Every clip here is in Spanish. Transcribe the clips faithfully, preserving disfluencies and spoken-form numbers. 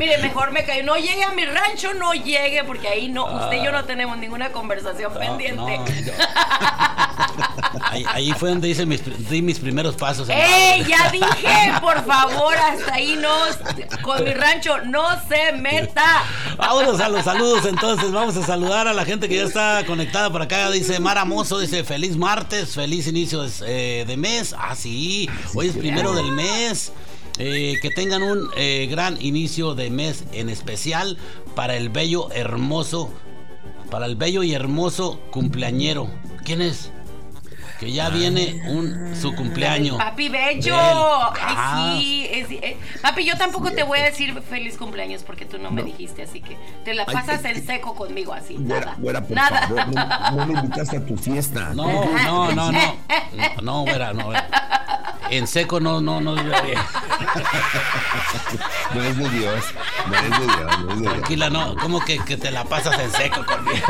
Mire, mejor me cayó. No llegue a mi rancho, no llegue, porque ahí no, usted y yo no tenemos ninguna conversación no, pendiente. No, yo... ahí, ahí fue donde hice mis, di mis primeros pasos. ¡Ey! Ya dije, por favor, hasta ahí no, con mi rancho no se meta. Vámonos a los saludos, entonces vamos a saludar a la gente que ya está conectada por acá. Dice Mara Mozo, dice feliz martes, feliz inicio eh, de mes. Ah, sí, hoy es primero del mes. Eh, que tengan un eh, gran inicio de mes, en especial para el bello, hermoso, para el bello y hermoso cumpleañero. ¿Quién es? Que ya viene un su cumpleaños. Papi Bello. Ay, ah. sí. Es, eh, papi, yo tampoco te voy a decir feliz cumpleaños porque tú no, no. me dijiste, así que te la pasas Ay, en seco conmigo así. Güera, güera, por nada. Favor, no, no me invitaste a tu fiesta. No, no, no, no. No, no, güera, no. En seco no, no, no. No, no es de Dios. No es de Dios. No es de Dios. Tranquila, no. ¿Cómo que, que te la pasas en seco conmigo?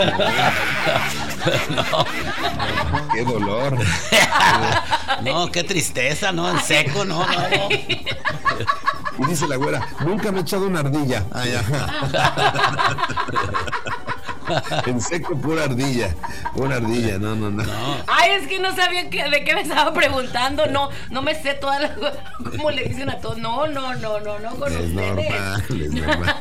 No. Qué dolor. No, qué tristeza, no, en seco, no, no, no. Y dice la güera, nunca me he echado una ardilla. Ay, ajá. En seco, pura ardilla. Pura ardilla, no, no, no. Ay, es que no sabía que, de qué me estaba preguntando. No, no me sé todas las. ¿Cómo le dicen a todos? No, no, no, no, no con es ustedes. Normal, es normal.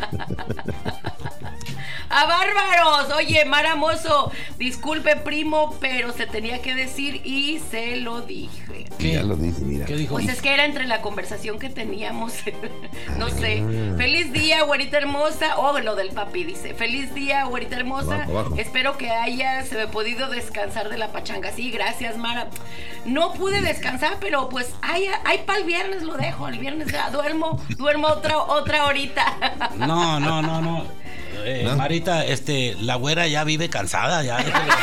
¡A bárbaros! Oye, Mara Mozo, disculpe, primo, pero se tenía que decir y se lo dije. ¿Qué? Ya lo dije, mira. ¿Qué dijo? Pues es que era entre la conversación que teníamos. No sé. Feliz día, güerita hermosa. Oh, lo del papi dice. Feliz día, güerita hermosa. Abajo, abajo. Espero que hayas podido descansar de la pachanga. Sí, gracias, Mara. No pude descansar, pero pues hay, hay para el viernes lo dejo. El viernes ya duermo, duermo otra, otra horita. No, no, no, no. Eh, ¿No? Marita, este, la güera ya vive cansada, ya.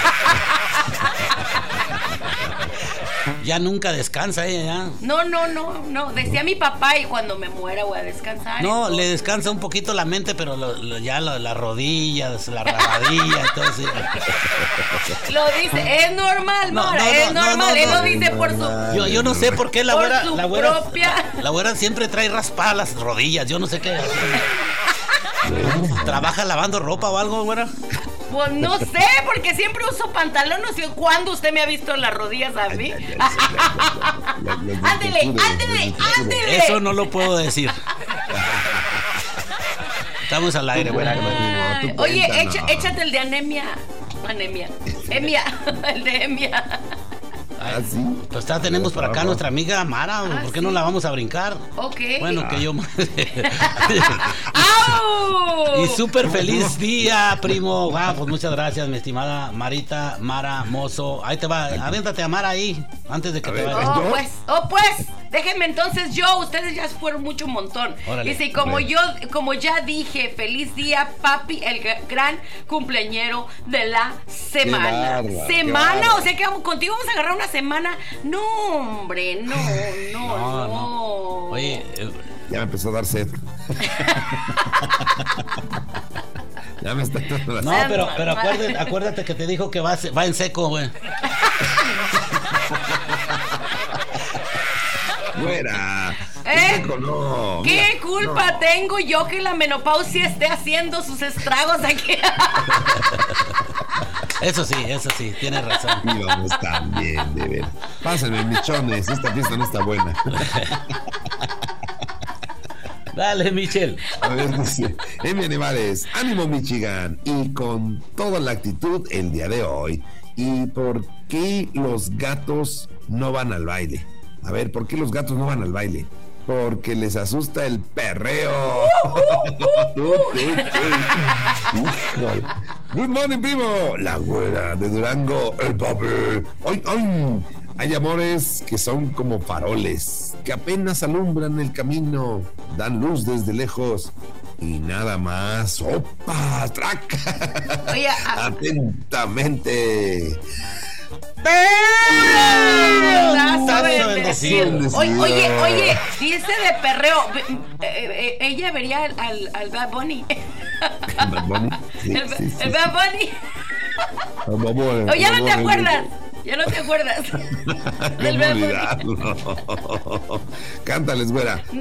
Ya nunca descansa ella, ya. No, no, no, no. Decía mi papá, y cuando me muera voy a descansar. No, le descansa un poquito la mente, pero lo, lo, ya lo, las rodillas, la rabadilla, entonces. Lo dice, es normal, no, Mara, no, es no, normal, no, no, él no, lo dice no, por no, su. Yo, yo no sé por qué la por güera, su la güera, propia. La güera siempre trae raspadas las rodillas, yo no sé qué. ¿Trabaja lavando ropa o algo, güera? Pues no sé, porque siempre uso pantalón. No sé cuándo usted me ha visto las rodillas a mí. Ándele, ándele, ándele. Eso no lo puedo decir. Estamos al aire, güera. Ay, oye, echa, échate el de anemia. Anemia. Emia. El de Emia. Ah, ¿sí? Pues ya tenemos por acá a nuestra amiga Mara, ¿por ah, qué ¿sí? no la vamos a brincar? Ok. Bueno, ah. que yo... Y súper feliz día, primo. Ah, pues muchas gracias, mi estimada Marita, Mara, Mozo. Ahí te va, aviéntate a Mara ahí, antes de que a te vayas. Oh, pues, oh, pues, déjenme entonces yo, ustedes ya fueron mucho un montón. Órale. Dice, y como yo, como ya dije, feliz día, papi, el gran cumpleañero de la semana. Barba, semana, o sea que vamos, contigo vamos a agarrar una semana. No, hombre, no, no, no. no. Oye, eh, ya me empezó a dar sed. Ya me está dando No, pero, pero acuérdate, acuérdate que te dijo que va, va en seco, güey. Fuera. ¿Eh? No, ¿Qué mira, culpa no. tengo yo que la menopausia esté haciendo sus estragos aquí? Eso sí, eso sí, tienes razón. Y vamos también, de ver. Pásenme, michones, esta fiesta no está buena. Dale, Michelle. A ver, dice Emi Animales, ánimo Michigan, y con toda la actitud el día de hoy. ¿Y por qué los gatos no van al baile? A ver, ¿por qué los gatos no van al baile? Porque les asusta el perreo. Good morning, primo. La güera de Durango, el papi. ¡Ay, ay! Hay amores que son como faroles, que apenas alumbran el camino, dan luz desde lejos y nada más. ¡Opa! ¡Traca! Oye, a... Atentamente. Oye, oye, oye, si ese de perreo, eh, eh, ella vería al, al, al Bad Bunny. ¿El Bad Bunny? Sí, el, sí, sí, el sí. Bad Bunny. El Bad Bunny. O ya no te acuerdas. Ya no te acuerdas. Del Bad Bunny. No. Cántales, güera.